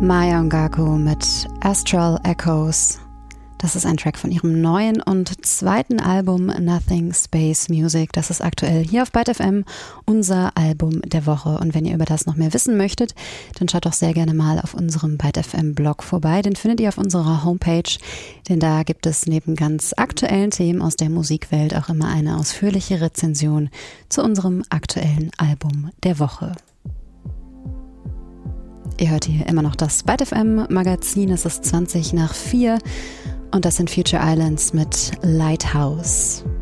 Maya Ongaku mit Astral Echoes. Das ist ein Track von ihrem neuen und zweiten Album Nothing Space Music. Das ist aktuell hier auf Byte FM unser Album der Woche. Und wenn ihr über das noch mehr wissen möchtet, dann schaut doch sehr gerne mal auf unserem Byte FM Blog vorbei. Den findet ihr auf unserer Homepage, denn da gibt es neben ganz aktuellen Themen aus der Musikwelt auch immer eine ausführliche Rezension zu unserem aktuellen Album der Woche. Ihr hört hier immer noch das Byte FM Magazin. Es ist 4:20 und das sind Future Islands mit Lighthouse.